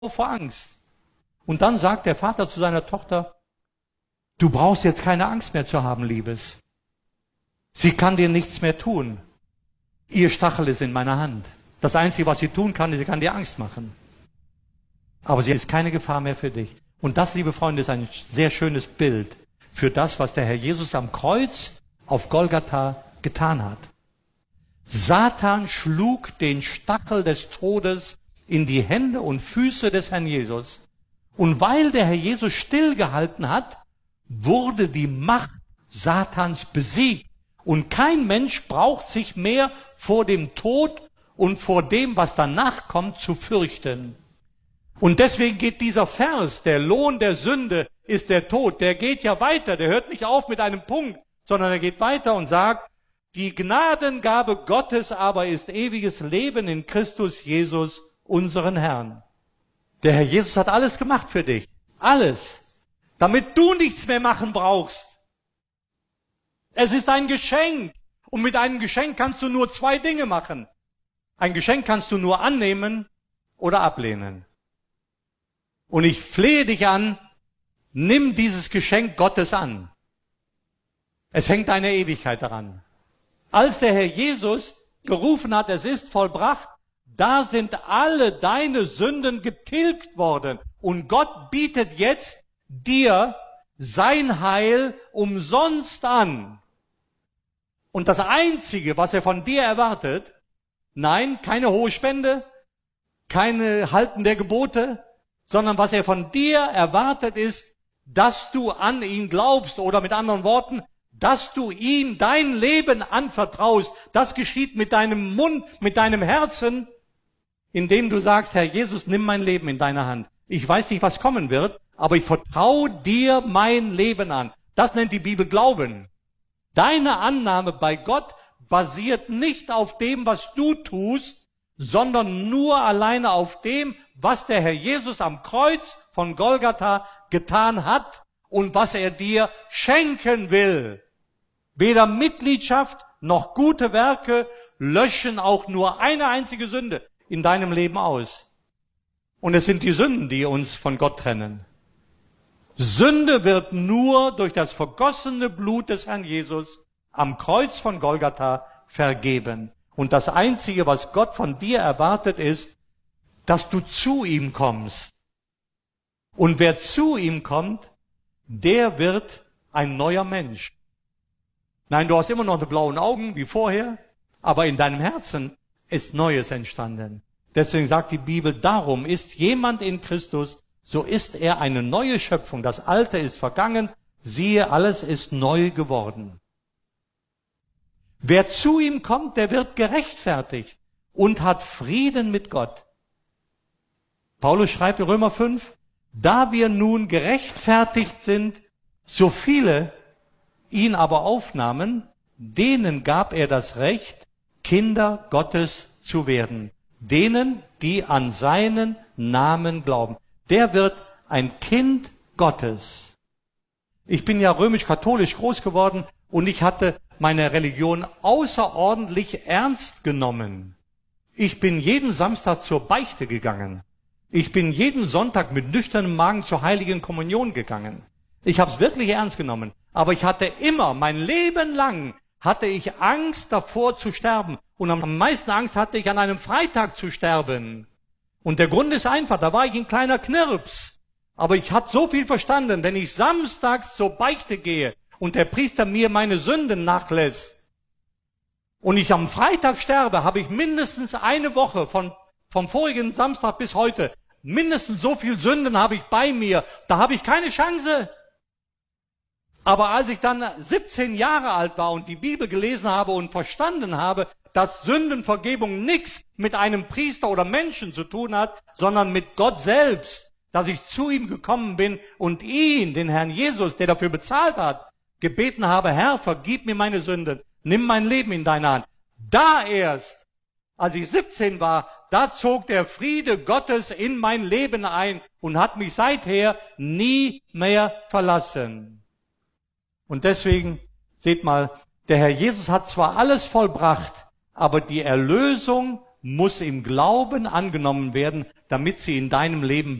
vor Angst. Und dann sagt der Vater zu seiner Tochter, du brauchst jetzt keine Angst mehr zu haben, Liebes. Sie kann dir nichts mehr tun. Ihr Stachel ist in meiner Hand. Das Einzige, was sie tun kann, ist, sie kann dir Angst machen. Aber sie ist keine Gefahr mehr für dich. Und das, liebe Freunde, ist ein sehr schönes Bild für das, was der Herr Jesus am Kreuz auf Golgatha getan hat. Satan schlug den Stachel des Todes in die Hände und Füße des Herrn Jesus. Und weil der Herr Jesus stillgehalten hat, wurde die Macht Satans besiegt. Und kein Mensch braucht sich mehr vor dem Tod und vor dem, was danach kommt, zu fürchten. Und deswegen geht dieser Vers, der Lohn der Sünde ist der Tod, der geht ja weiter, der hört nicht auf mit einem Punkt, sondern er geht weiter und sagt, die Gnadengabe Gottes aber ist ewiges Leben in Christus Jesus, unseren Herrn. Der Herr Jesus hat alles gemacht für dich. Alles. Damit du nichts mehr machen brauchst. Es ist ein Geschenk. Und mit einem Geschenk kannst du nur zwei Dinge machen. Ein Geschenk kannst du nur annehmen oder ablehnen. Und ich flehe dich an, nimm dieses Geschenk Gottes an. Es hängt deine Ewigkeit daran. Als der Herr Jesus gerufen hat, es ist vollbracht, da sind alle deine Sünden getilgt worden. Und Gott bietet jetzt dir sein Heil umsonst an. Und das Einzige, was er von dir erwartet, nein, keine hohe Spende, keine Halten der Gebote, sondern was er von dir erwartet ist, dass du an ihn glaubst oder mit anderen Worten, dass du ihm dein Leben anvertraust. Das geschieht mit deinem Mund, mit deinem Herzen, indem du sagst, Herr Jesus, nimm mein Leben in deine Hand. Ich weiß nicht, was kommen wird, aber ich vertraue dir mein Leben an. Das nennt die Bibel Glauben. Deine Annahme bei Gott basiert nicht auf dem, was du tust, sondern nur alleine auf dem, was der Herr Jesus am Kreuz von Golgatha getan hat und was er dir schenken will. Weder Mitgliedschaft noch gute Werke löschen auch nur eine einzige Sünde in deinem Leben aus. Und es sind die Sünden, die uns von Gott trennen. Sünde wird nur durch das vergossene Blut des Herrn Jesus am Kreuz von Golgatha vergeben. Und das Einzige, was Gott von dir erwartet, ist, dass du zu ihm kommst. Und wer zu ihm kommt, der wird ein neuer Mensch. Nein, du hast immer noch die blauen Augen wie vorher, aber in deinem Herzen ist Neues entstanden. Deswegen sagt die Bibel, darum ist jemand in Christus, so ist er eine neue Schöpfung. Das Alte ist vergangen, siehe, alles ist neu geworden. Wer zu ihm kommt, der wird gerechtfertigt und hat Frieden mit Gott. Paulus schreibt in Römer 5, da wir nun gerechtfertigt sind, so viele ihn aber aufnahmen, denen gab er das Recht, Kinder Gottes zu werden. Denen, die an seinen Namen glauben. Der wird ein Kind Gottes. Ich bin ja römisch-katholisch groß geworden und ich hatte meine Religion außerordentlich ernst genommen. Ich bin jeden Samstag zur Beichte gegangen. Ich bin jeden Sonntag mit nüchternem Magen zur Heiligen Kommunion gegangen. Ich habe es wirklich ernst genommen. Aber ich hatte immer, mein Leben lang, hatte ich Angst davor zu sterben. Und am meisten Angst hatte ich, an einem Freitag zu sterben. Und der Grund ist einfach, da war ich ein kleiner Knirps. Aber ich hatte so viel verstanden, wenn ich samstags zur Beichte gehe und der Priester mir meine Sünden nachlässt und ich am Freitag sterbe, habe ich mindestens eine Woche vom vorigen Samstag bis heute, mindestens so viel Sünden habe ich bei mir. Da habe ich keine Chance. Aber als ich dann 17 Jahre alt war und die Bibel gelesen habe und verstanden habe, dass Sündenvergebung nichts mit einem Priester oder Menschen zu tun hat, sondern mit Gott selbst, dass ich zu ihm gekommen bin und ihn, den Herrn Jesus, der dafür bezahlt hat, gebeten habe, Herr, vergib mir meine Sünden, nimm mein Leben in deine Hand. Da erst, als ich 17 war, da zog der Friede Gottes in mein Leben ein und hat mich seither nie mehr verlassen. Und deswegen, seht mal, der Herr Jesus hat zwar alles vollbracht, aber die Erlösung muss im Glauben angenommen werden, damit sie in deinem Leben